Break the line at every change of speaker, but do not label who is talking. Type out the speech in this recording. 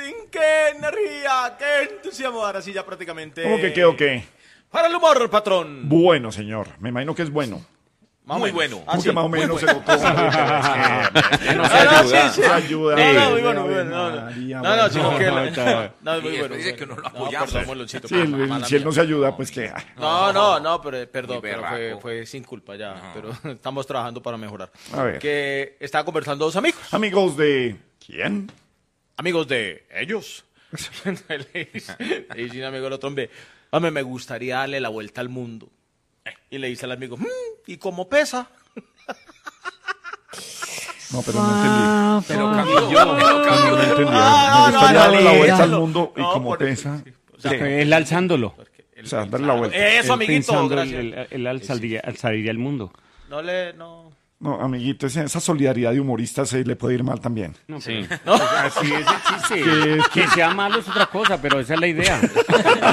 qué energía, qué entusiasmo. Ahora sí, ya prácticamente.
¿Cómo que qué o qué?
Para el humor, patrón.
Bueno, señor. Me imagino que es bueno.
Muy bueno.
¿Cómo que más o menos se lo toma?
Sí.
Ayuda.
No, muy bueno, muy bueno. No, sino que... No, muy
Y
bueno.
dice que no lo
No,
apoyamos.
perdón, Moloncito.
Sí, si él no se ayuda, pues que...
No, pero perdón,
Muy
pero
berraco.
fue sin culpa ya, pero estamos trabajando para mejorar.
A ver.
Que estaba conversando dos amigos,
Amigos de... ¿Quién?
amigos de ellos. Le dice un amigo al otro, hombre, me gustaría darle la vuelta al mundo. Y le dice al amigo, ¿y cómo pesa?
No, pero no entendí.
Pero cambió.
No entendí.
No,
Me gustaría darle la
no,
vuelta
no,
al mundo y
no,
como
por-
pesa.
O sea,
Él alzándolo.
O sea, darle la vuelta.
Eso, amiguito,
Pensando,
gracias.
él alzaría el mundo.
No.
No, amiguito, esa solidaridad de humoristas se le puede ir mal también.
No, sí. Así es el chiste. Que sea malo es otra cosa, pero esa es la idea.